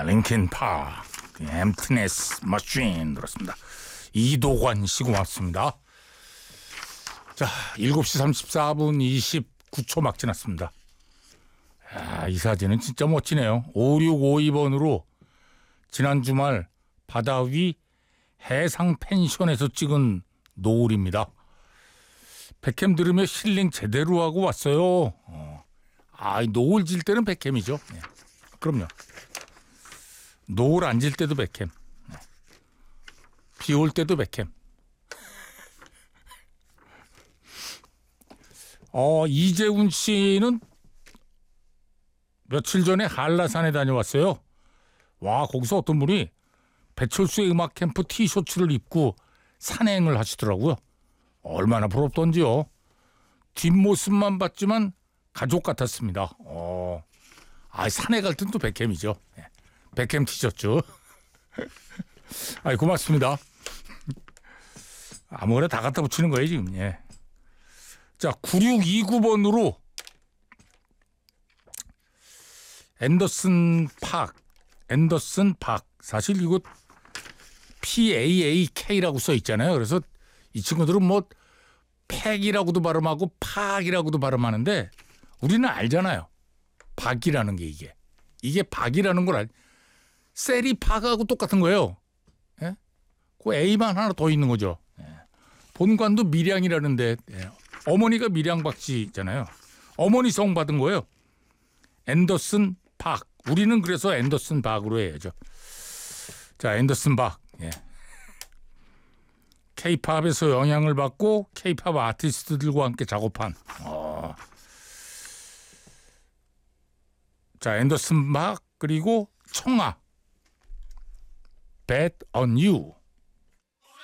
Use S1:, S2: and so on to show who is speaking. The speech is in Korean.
S1: 링킨 파크, 엠프티네스 머신 들었습니다. 이도관 씨 고맙습니다. 자, 7시 34분 29초 막 지났습니다. 이 사진은 진짜 멋지네요. 5652번으로 지난 주말 바다 위 해상 펜션에서 찍은 노을입니다. 백캠 들으며 힐링 제대로 하고 왔어요. 노을 질 때는 백캠이죠. 네. 그럼요. 노을 안 질 때도 백캠. 네. 비 올 때도 백캠. 이재훈 씨는 며칠 전에 한라산에 다녀왔어요. 와, 거기서 어떤 분이 배철수의 음악 캠프 티셔츠를 입고 산행을 하시더라고요. 얼마나 부럽던지요. 뒷모습만 봤지만 가족 같았습니다. 산에 갈 땐 또 백캠이죠. 백캠 티셔츠. 고맙습니다. 아무거나 다 갖다 붙이는 거예요 지금. 예. 자, 9629번으로 앤더슨 팍. 사실 이거 PAAK라고 써 있잖아요. 그래서 이 친구들은 뭐 팩이라고도 발음하고 팍이라고도 발음하는데 우리는 알잖아요. 박이라는 게 이게 박이라는 걸 셀이 박하고 똑같은 거예요. 예? 그 A만 하나 더 있는 거죠. 예. 본관도 밀양이라는데 어머니가 밀양박 씨잖아요. 어머니 성 받은 거예요. 앤더슨 박. 우리는 그래서 앤더슨 박으로 해야죠. 자, 앤더슨 박. 예. K-팝에서 영향을 받고 K-팝 아티스트들과 함께 작업한. 자, 앤더슨 박 그리고 청아. Bet on You.